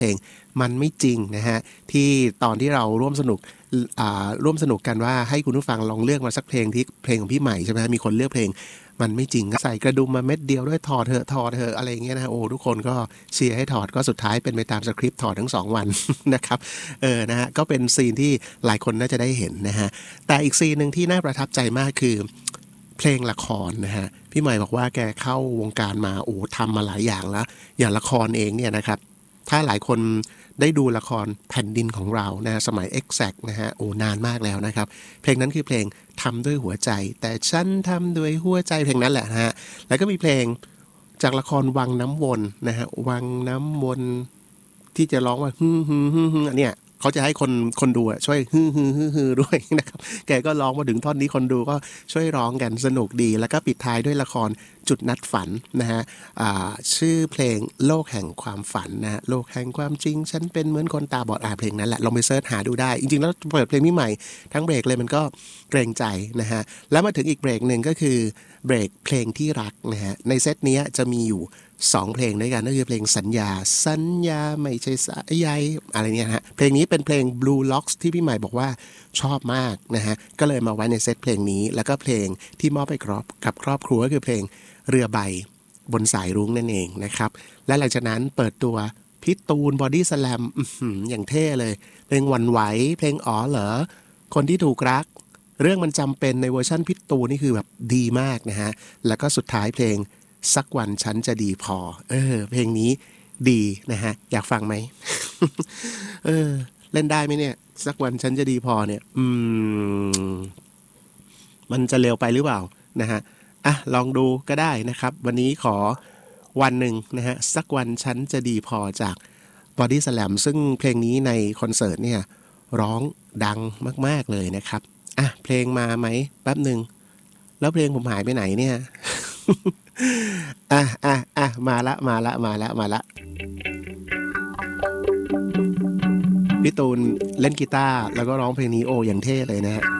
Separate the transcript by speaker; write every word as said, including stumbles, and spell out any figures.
Speaker 1: เพลงมันไม่จริงนะฮะที่ตอนที่เราร่วมสนุกอ่าร่วมสนุกกันว่าให้คุณผู้ฟังลองเลือกมาสักเพลงที่เพลงของพี่ใหม่ใช่ไหมมีคนเลือกเพลงมันไม่จริงใส่กระดุมมาเม็ดเดียวด้วยถอดเถอะถอดเถอะอะไรอย่างเงี้ยนะโอ้ทุกคนก็เชียร์ให้ถอดก็สุดท้ายเป็นไปตามสคริปต์ถอดทั้งสองวัน นะครับเออนะฮะก็เป็นซีนที่หลายคนน่าจะได้เห็นนะฮะแต่อีกซีนหนึ่งที่น่าประทับใจมากคือเพลงละครนะฮะพี่ใหม่บอกว่าแกเข้าวงการมาโอ้ทำมาหลายอย่างแล้วอย่างละครเองเนี่ยนะครับถ้าหลายคนได้ดูละครแผ่นดินของเรานะสมัย Exact นะฮะโอ้นานมากแล้วนะครับเพลงนั้นคือเพลงทำด้วยหัวใจแต่ฉันทำด้วยหัวใจเพลงนั้นแหละนะฮะแล้วก็มีเพลงจากละครวังน้ำวนนะฮะวังน้ำวนที่จะร้องว่าฮึ่ฮึ่ฮึ่ฮึ่อันเนี้ยเขาจะให้คนคนดูช่วยฮึ่ฮึ่ฮึ่ฮึ่ด้วยนะครับแกก็ร้องมาถึงท่อนนี้คนดูก็ช่วยร้องกันสนุกดีแล้วก็ปิดท้ายด้วยละครจุดนัดฝันนะฮะชื่อเพลงโลกแห่งความฝันนะฮะโลกแห่งความจริงฉันเป็นเหมือนคนตาบอดอ่าเพลงนั้นแหละลองไปเสิร์ชหาดูได้จริงๆแล้วเปิดเพลงนี้ใหม่ทั้งเบรกเลยมันก็เกรงใจนะฮะแล้วมาถึงอีกเบรกหนึ่งก็คือเบรกเพลงที่รักนะฮะในเซตนี้จะมีอยู่สองเพลงด้วยกันก็คือเพลงสัญญาสัญญาไม่ใช่สายใยอะไรเนี่ยฮะเพลงนี้เป็นเพลง Blue Locks ที่พี่ใหม่บอกว่าชอบมากนะฮะก็เลยมาไว้ในเซตเพลงนี้แล้วก็เพลงที่มอบไปครอบกับครอบครัวก็คือเพลงเรือใบบนสายรุ้งนั่นเองนะครับและหลังจากนั้นเปิดตัวพี่ตูนบอดี้สแลมอย่างเท่เลยเพลงหวั่นไหวเพลงอ๋อเหรอคนที่ถูกรักเรื่องมันจำเป็นในเวอร์ชั่นพี่ตูนนี่คือแบบดีมากนะฮะแล้วก็สุดท้ายเพลงสักวันฉันจะดีพอเออเพลงนี้ดีนะฮะอยากฟังไหม เออเล่นได้ไหมเนี่ยสักวันฉันจะดีพอเนี่ยอืมมันจะเร็วไปหรือเปล่านะฮะอ่ะลองดูก็ได้นะครับวันนี้ขอวันหนึ่งนะฮะสักวันฉันจะดีพอจาก Body Slam ซึ่งเพลงนี้ในคอนเสิร์ตเนี่ยร้องดังมากๆเลยนะครับอ่ะเพลงมาไหมแป๊บหนึ่งแล้วเพลงผมหายไปไหนเนี่ย อ่ะอ่ะอ่ะมาละมาละมาละมาละพี่ตูนเล่นกีตาร์แล้วก็ร้องเพลงนี้โอ้อย่างเท่เลยนะฮะ